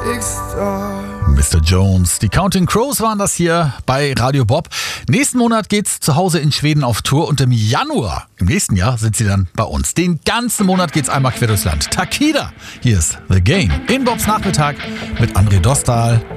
Mr. Jones, die Counting Crows waren das hier bei Radio Bob. Nächsten Monat geht's zu Hause in Schweden auf Tour und im Januar, im nächsten Jahr, sind sie dann bei uns. Den ganzen Monat geht's einmal quer durchs Land. Takida, hier ist The Game in Bobs Nachmittag mit André Dostal